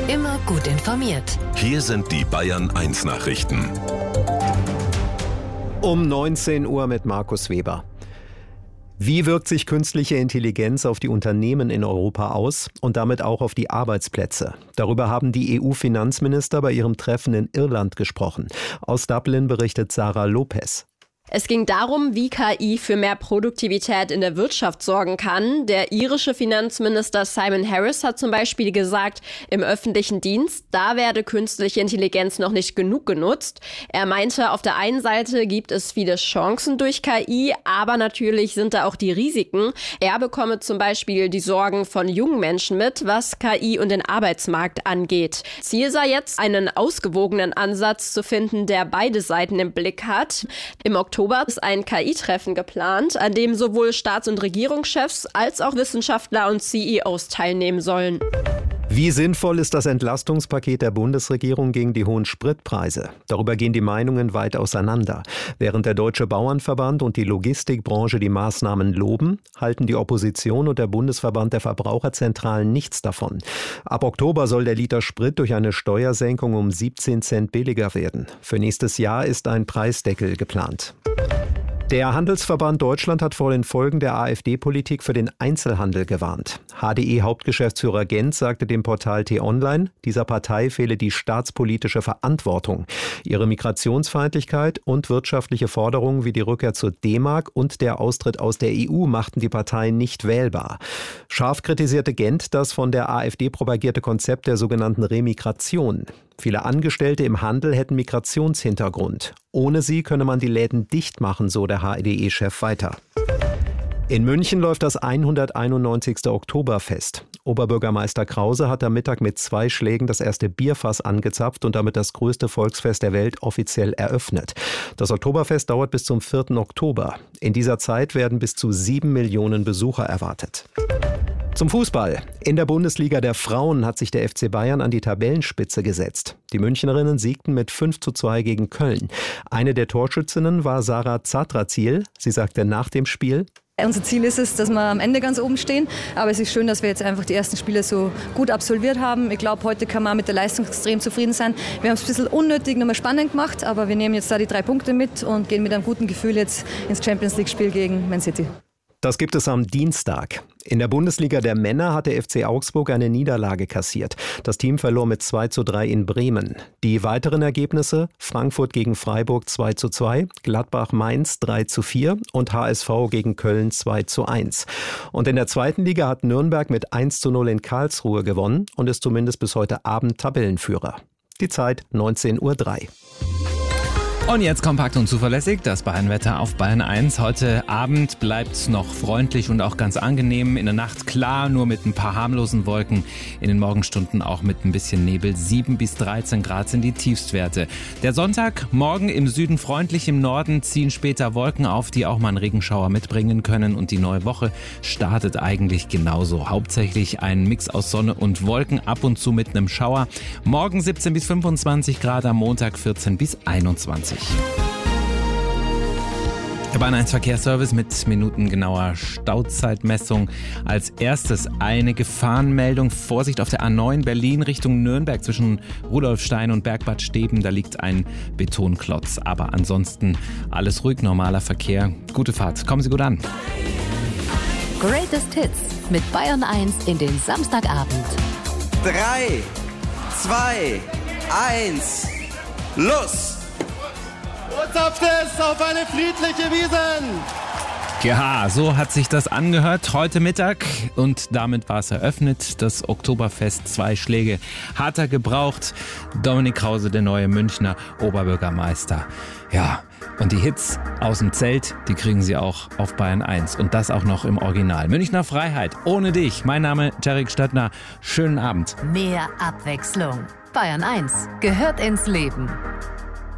Immer gut informiert. Hier sind die Bayern 1 Nachrichten. Um 19 Uhr mit Markus Weber. Wie wirkt sich künstliche Intelligenz auf die Unternehmen in Europa aus und damit auch auf die Arbeitsplätze? Darüber haben die EU-Finanzminister bei ihrem Treffen in Irland gesprochen. Aus Dublin berichtet Sarah Lopez. Es ging darum, wie KI für mehr Produktivität in der Wirtschaft sorgen kann. Der irische Finanzminister Simon Harris hat zum Beispiel gesagt, im öffentlichen Dienst, da werde künstliche Intelligenz noch nicht genug genutzt. Er meinte, auf der einen Seite gibt es viele Chancen durch KI, aber natürlich sind da auch die Risiken. Er bekomme zum Beispiel die Sorgen von jungen Menschen mit, was KI und den Arbeitsmarkt angeht. Ziel sei jetzt, einen ausgewogenen Ansatz zu finden, der beide Seiten im Blick hat. Im Oktober ist ein KI-Treffen geplant, an dem sowohl Staats- und Regierungschefs als auch Wissenschaftler und CEOs teilnehmen sollen. Wie sinnvoll ist das Entlastungspaket der Bundesregierung gegen die hohen Spritpreise? Darüber gehen die Meinungen weit auseinander. Während der Deutsche Bauernverband und die Logistikbranche die Maßnahmen loben, halten die Opposition und der Bundesverband der Verbraucherzentralen nichts davon. Ab Oktober soll der Liter Sprit durch eine Steuersenkung um 17 Cent billiger werden. Für nächstes Jahr ist ein Preisdeckel geplant. Der Handelsverband Deutschland hat vor den Folgen der AfD-Politik für den Einzelhandel gewarnt. HDE-Hauptgeschäftsführer Gent sagte dem Portal T-Online, dieser Partei fehle die staatspolitische Verantwortung. Ihre Migrationsfeindlichkeit und wirtschaftliche Forderungen wie die Rückkehr zur D-Mark und der Austritt aus der EU machten die Partei nicht wählbar. Scharf kritisierte Gent das von der AfD propagierte Konzept der sogenannten Remigration. Viele Angestellte im Handel hätten Migrationshintergrund. Ohne sie könne man die Läden dicht machen, so der HDE-Chef weiter. In München läuft das 191. Oktoberfest. Oberbürgermeister Krause hat am Mittag mit 2 Schlägen das erste Bierfass angezapft und damit das größte Volksfest der Welt offiziell eröffnet. Das Oktoberfest dauert bis zum 4. Oktober. In dieser Zeit werden bis zu 7 Millionen Besucher erwartet. Zum Fußball. In der Bundesliga der Frauen hat sich der FC Bayern an die Tabellenspitze gesetzt. Die Münchnerinnen siegten mit 5:2 gegen Köln. Eine der Torschützinnen war Sarah Zadrazil. Sie sagte nach dem Spiel: Unser Ziel ist es, dass wir am Ende ganz oben stehen. Aber es ist schön, dass wir jetzt einfach die ersten Spiele so gut absolviert haben. Ich glaube, heute kann man mit der Leistung extrem zufrieden sein. Wir haben es ein bisschen unnötig nochmal spannend gemacht, aber wir nehmen jetzt da die 3 Punkte mit und gehen mit einem guten Gefühl jetzt ins Champions-League-Spiel gegen Man City. Das gibt es am Dienstag. In der Bundesliga der Männer hat der FC Augsburg eine Niederlage kassiert. Das Team verlor mit 2:3 in Bremen. Die weiteren Ergebnisse: Frankfurt gegen Freiburg 2:2, Gladbach-Mainz 3:4 und HSV gegen Köln 2:1. Und in der zweiten Liga hat Nürnberg mit 1:0 in Karlsruhe gewonnen und ist zumindest bis heute Abend Tabellenführer. Die Zeit 19:03 Uhr. Und jetzt kompakt und zuverlässig das Bayernwetter auf Bayern 1. Heute Abend bleibt es noch freundlich und auch ganz angenehm. In der Nacht klar, nur mit ein paar harmlosen Wolken. In den Morgenstunden auch mit ein bisschen Nebel. 7 bis 13 Grad sind die Tiefstwerte. Der Sonntag, morgen im Süden freundlich, im Norden ziehen später Wolken auf, die auch mal einen Regenschauer mitbringen können. Und die neue Woche startet eigentlich genauso. Hauptsächlich ein Mix aus Sonne und Wolken, ab und zu mit einem Schauer. Morgen 17 bis 25 Grad, am Montag 14 bis 21. Der Bayern 1 Verkehrsservice mit minutengenauer Stauzeitmessung. Als erstes eine Gefahrenmeldung. Vorsicht auf der A9 Berlin Richtung Nürnberg zwischen Rudolfstein und Bergbad Steben. Da liegt ein Betonklotz. Aber ansonsten alles ruhig, normaler Verkehr. Gute Fahrt. Kommen Sie gut an. Greatest Hits mit Bayern 1 in den Samstagabend. 3, 2, 1, los! Zapft es auf eine friedliche Wiesn. Ja, so hat sich das angehört heute Mittag und damit war es eröffnet. Das Oktoberfest, 2 Schläge hat er gebraucht. Dominik Krause, der neue Münchner Oberbürgermeister. Ja, und die Hits aus dem Zelt, die kriegen Sie auch auf Bayern 1 und das auch noch im Original. Münchner Freiheit, ohne dich. Mein Name Jarek Stadtner. Schönen Abend. Mehr Abwechslung. Bayern 1 gehört ins Leben.